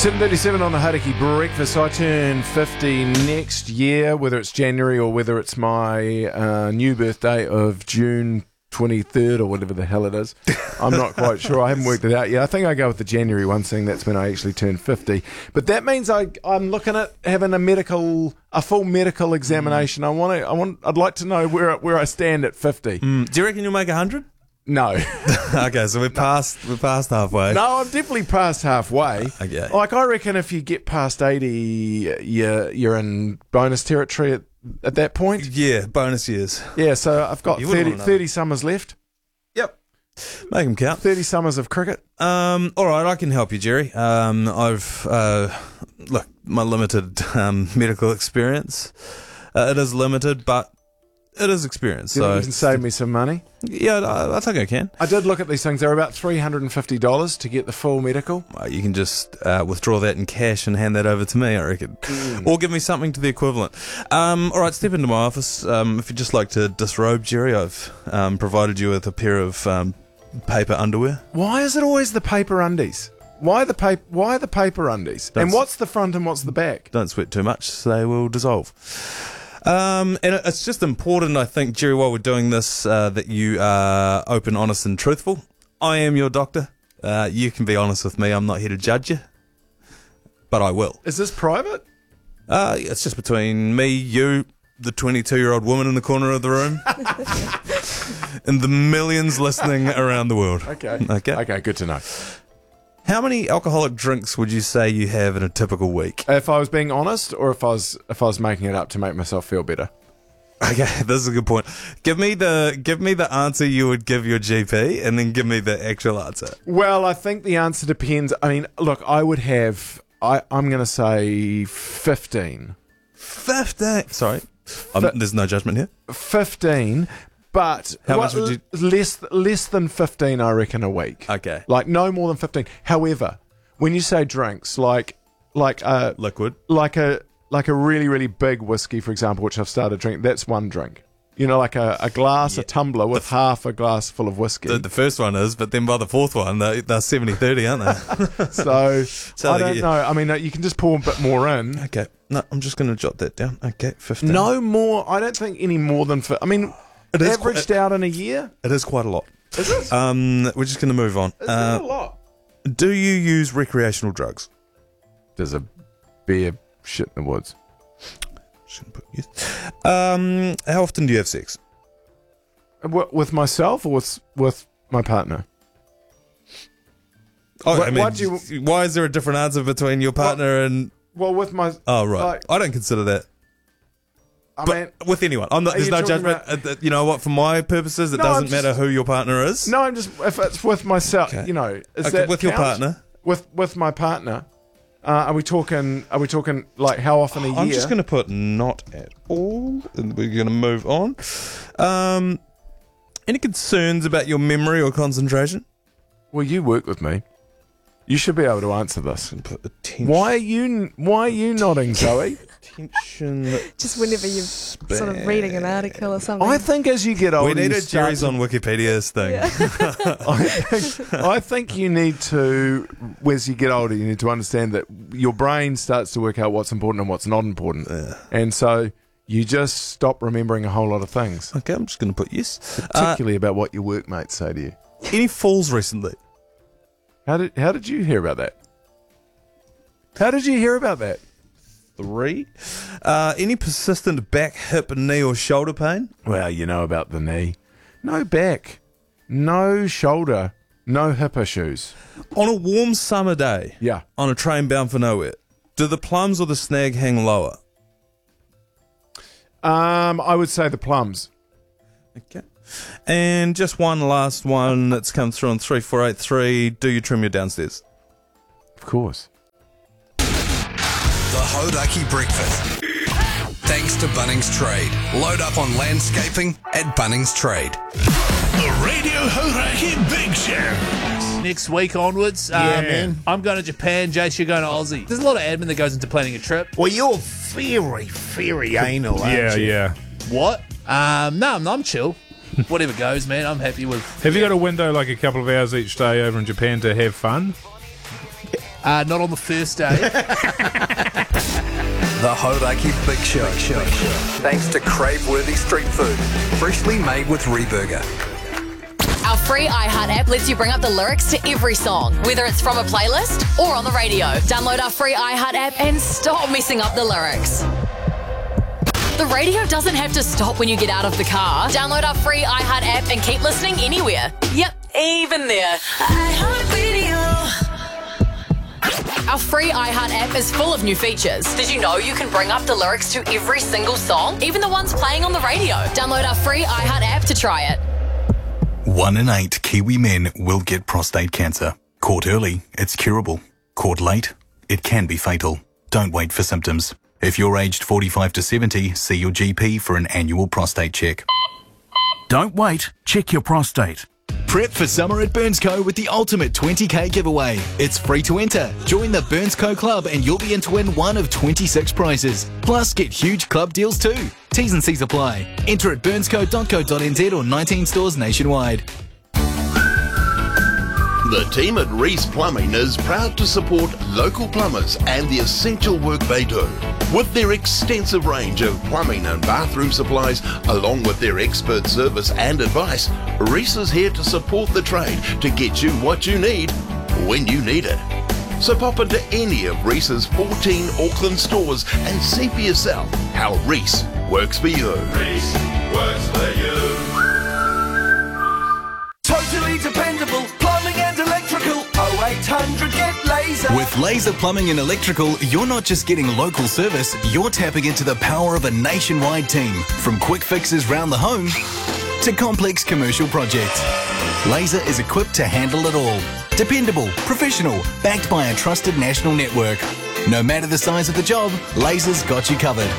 7:37 on the Hauraki Breakfast. I turn 50 next year, whether it's January or whether it's my new birthday of June 23rd or whatever the hell it is. I'm not quite sure. I haven't worked it out yet. I think I go with the January one, seeing that's when I actually turn 50. But that means I'm looking at having a full medical examination. I'd like to know where I stand at 50. Do you reckon you'll make 100? No. Okay, so we're past halfway. No, I'm definitely past halfway. Okay. Like, I reckon if you get past 80, you're in bonus territory at that point. Yeah, bonus years. Yeah, so I've got You wouldn't want 30 summers left. Yep. Make them count. 30 summers of cricket. All right, I can help you, Jerry. I've look, my limited medical experience. It is limited, but it is experience. Do you So think you can save me some money? yeah, I think I can. I did look at these things. They're about $350 to get the full medical. You can just withdraw that in cash and hand that over to me, I reckon. Or give me something to the equivalent. All right, step into my office. If you'd just like to disrobe, Jerry, I've provided you with a pair of paper underwear. Why is it always the paper undies? Why the paper undies? And what's the front and what's the back? Don't sweat too much, they will dissolve. And it's just important, I think, Jerry, while we're doing this, that you are open, honest and truthful. I am your doctor. You can be honest with me. I'm not here to judge you, but I will. Is this private? It's just between me, you, the 22-year-old woman in the corner of the room, and the millions listening around the world. Okay, good to know. How many alcoholic drinks would you say you have in a typical week? If I was being honest, or if I was making it up to make myself feel better. Okay, this is a good point. Give me the answer you would give your GP, and then give me the actual answer. Well, I think the answer depends. I mean, look, I would have. I'm going to say 15. 15. Sorry, there's no judgment here. 15. But how much would you? Less than 15, I reckon, a week. Okay. Like no more than 15. However, when you say drinks, like liquid, like a really, really big whiskey, for example, which I've started drinking, that's one drink. You know, like a glass, a tumbler with half a glass full of whiskey. The first one is, but then by the fourth one, they're 70-30, aren't they? So I don't know. I mean, you can just pour a bit more in. Okay. No, I'm just going to jot that down. Okay, 15. No more. I don't think any more than. I mean, it is averaged out in a year. It is quite a lot. Is it? We're just going to move on. It's not a lot. Do you use recreational drugs? Does a bear shit in the woods? How often do you have sex? With myself or with my partner? Oh, I mean, why is there a different answer between your partner and? Well, with my. Oh, right. I don't consider that. I mean, with anyone, I'm not. There's no judgment. You know what? For my purposes, it doesn't matter who your partner is. No, I'm just if it's with myself. Okay. You know, is that with your partner? With my partner. Are we talking like how often a year? I'm just going to put not at all, and we're going to move on. Any concerns about your memory or concentration? Well, you work with me. You should be able to answer this. Put attention. Why are you nodding, Zoe? Attention. Just whenever you're sort of reading an article or something. I think as you get older, we need a Jerry's on Wikipedia's thing. Yeah. I think you need to, as you get older, you need to understand that your brain starts to work out what's important and what's not important, and so you just stop remembering a whole lot of things. Okay, I'm just going to put yes, particularly about what your workmates say to you. Any falls recently? How did you hear about that? How did you hear about that? 3. Any persistent back, hip, knee or shoulder pain? Well, you know about the knee. No back, no shoulder, no hip issues. On a warm summer day, on a train bound for nowhere, do the plums or the snag hang lower? I would say the plums. Okay. And just one last one that's come through on 3483. Do you trim your downstairs? Of course. The Hauraki Breakfast. Thanks to Bunnings Trade. Load up on landscaping at Bunnings Trade. The Radio Hauraki Big Show. Next week onwards, man. I'm going to Japan, Jace, you're going to Aussie. There's a lot of admin that goes into planning a trip. Well, you're very, very anal, aren't you? Yeah. What? No, I'm chill. Whatever goes, man. I'm happy with. Have you got a window like a couple of hours each day over in Japan to have fun? Not on the first day. The Hauraki Big Show. Thanks to crave-worthy street food, freshly made with Reburger. Our free iHeart app lets you bring up the lyrics to every song, whether it's from a playlist or on the radio. Download our free iHeart app and stop messing up the lyrics. The radio doesn't have to stop when you get out of the car. Download our free iHeart app and keep listening anywhere. Yep, even there. iHeartRadio. Our free iHeart app is full of new features. Did you know you can bring up the lyrics to every single song, even the ones playing on the radio? Download our free iHeart app to try it. 1 in 8 Kiwi men will get prostate cancer. Caught early, it's curable. Caught late, it can be fatal. Don't wait for symptoms. If you're aged 45 to 70, see your GP for an annual prostate check. Don't wait, check your prostate. Prep for summer at Burnsco with the ultimate 20k giveaway. It's free to enter. Join the Burnsco Club and you'll be in to win one of 26 prizes. Plus, get huge club deals too. T's and C's apply. Enter at burnsco.co.nz or 19 stores nationwide. The team at Reese Plumbing is proud to support local plumbers and the essential work they do. With their extensive range of plumbing and bathroom supplies, along with their expert service and advice, Reese is here to support the trade to get you what you need when you need it. So pop into any of Reese's 14 Auckland stores and see for yourself how Reese works for you. Reese works for you. Totally dependable plumbing and electrical. 0800 get Laser. With Laser Plumbing and Electrical, you're not just getting local service, you're tapping into the power of a nationwide team. From quick fixes round the home to complex commercial projects. Laser is equipped to handle it all. Dependable, professional, backed by a trusted national network. No matter the size of the job, Laser's got you covered.